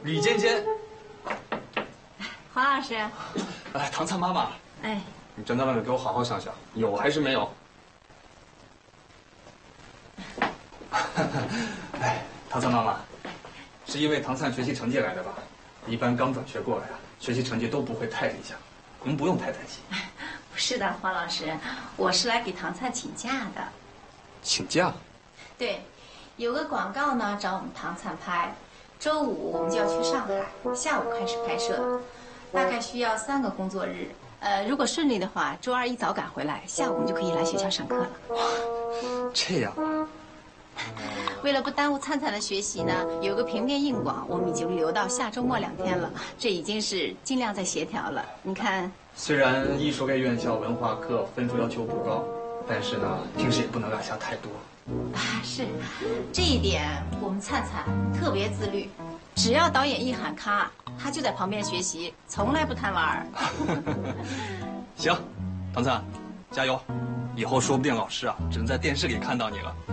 李尖尖。 黄老师。 哎，唐灿妈妈。 哎， 你站在外面给我好好想想，有还是没有？哎，唐灿妈妈，是因为唐灿学习成绩来的吧？一般刚转学过来啊，学习成绩都不会太理想，您不用太担心。 不是的，黄老师，我是来给唐灿请假的。 请假？ 对，有个广告呢找我们唐灿拍，周五我们就要去上海，下午开始拍摄的，大概需要3个工作日。如果顺利的话，周2一早赶回来，下午我们就可以来学校上课了。 这样啊。 为了不耽误灿灿的学习呢，有个平面硬广，我们已经留到下周末2天了，这已经是尽量在协调了。你看， 虽然艺术类院校文化课分数要求不高，但是呢，平时也不能落下太多。 是，这一点我们灿灿特别自律，只要导演一喊咔，他就在旁边学习，从来不贪玩。 行，唐灿，加油！以后说不定老师啊，只能在电视里看到你了。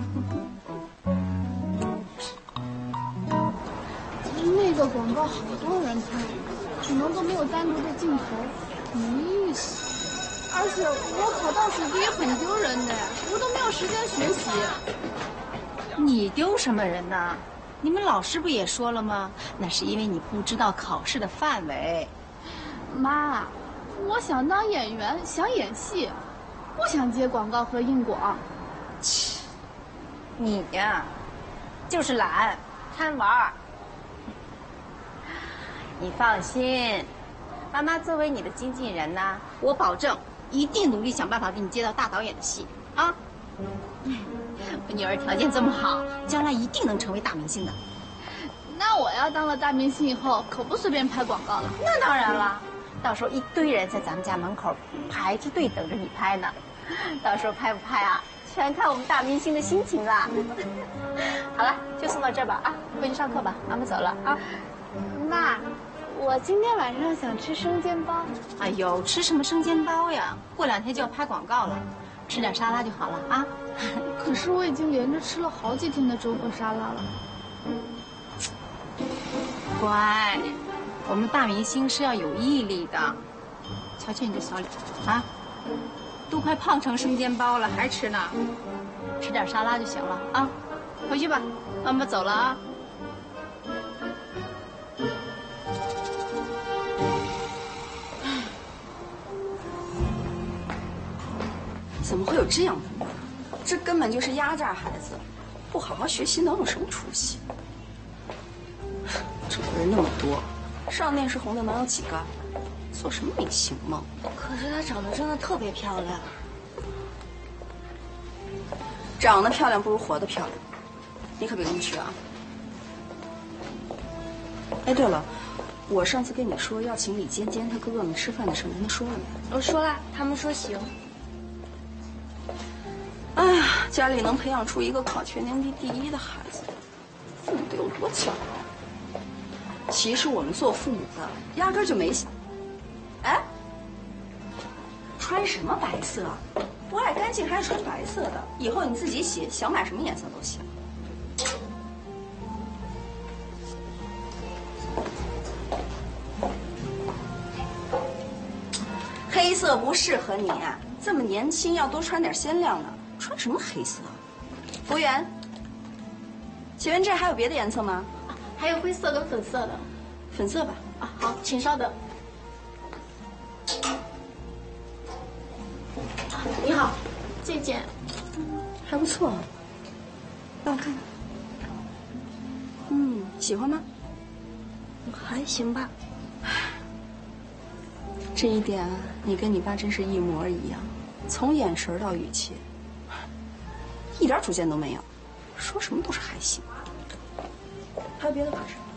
那个广告好多人拍，可能都没有单独的镜头，没意思。而且我考倒数第一很丢人的，我都没有时间学习。 你丢什么人呢？你们老师不也说了吗？那是因为你不知道考试的范围。 妈，我想当演员，想演戏，不想接广告和硬广。 切，你呀，就是懒，贪玩。你放心，妈妈作为你的经纪人呢，我保证一定努力想办法给你接到大导演的戏啊！我女儿条件这么好，将来一定能成为大明星的。 那我要当了大明星以后，可不随便拍广告了。 那当然了，到时候一堆人在咱们家门口排着队等着你拍呢。到时候拍不拍啊，全看我们大明星的心情啦。好了，就送到这儿吧啊，回去上课吧，妈妈走了啊。 妈，我今天晚上想吃生煎包。 哎呦，吃什么生煎包呀？过2天就要拍广告了，吃点沙拉就好了啊。 可是我已经连着吃了好几天的粥和沙拉了。 乖，我们大明星是要有毅力的。瞧瞧你这小脸啊，都快胖成生煎包了，还吃呢？吃点沙拉就行了啊。回去吧，妈妈走了啊。 怎么会有这样的女儿？这根本就是压榨孩子，不好好学习能有什么出息？中国人那么多，上电视红的能有几个？做什么明星梦？ 可是她长得真的特别漂亮。 长得漂亮不如活得漂亮，你可别跟他学啊！哎，对了，我上次跟你说要请李尖尖他哥哥们吃饭的事，你跟他说了没？ 我说了，他们说行。 哎呀，家里能培养出一个考全年级第1的孩子，父母得有多骄傲？其实我们做父母的压根就没想。哎，穿什么白色？不爱干净还是穿白色的？以后你自己洗，想买什么颜色都行。黑色不适合你啊，这么年轻要多穿点鲜亮的。穿什么黑色？服务员，请问这还有别的颜色吗？ 还有灰色跟粉色的。 粉色吧。 啊，好，请稍等。你好，这件还不错，让我看看。喜欢吗？ 还行吧。 这一点你跟你爸真是一模一样，从眼神到语气，一点主见都没有，说什么都是还行。还有别的款式？